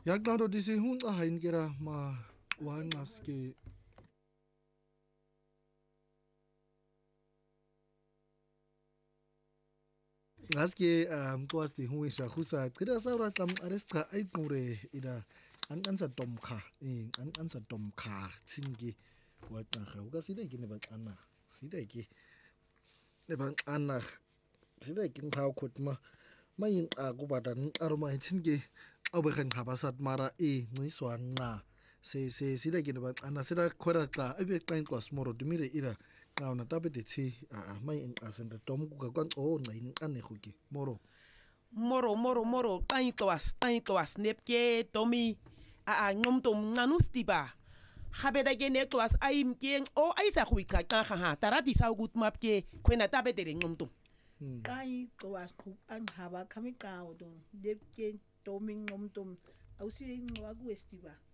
Yaqado disi hunqa hayinkera ma wanqaske ngaske mqwasti huwisha husa qida sawra qam aresqa ayiqure ida anqansa tomkha anqansa tomkha tsingi waqaga ukaside ke ne baqana side ke ne baqana side ke ngha khotma mayinqa kubada nqaruma tsingi awbekheng khabasat mara nciswan nqa se side ke ne baqana sida khora xa abeqenqwa smoro dumire ira na tabe dithi may inqasente tom ku ka kwanco ngqini qanehuki moro Qaitwas nepke tomi ngomtom nganustiba habeda ke netwas aim ke o aisa huika ha tarati saugut mapke kwena tabe de ngomtom Qaitwas qhub anhaba khamiqawo to nepke tomi ngomtom awusi ngwakwestiba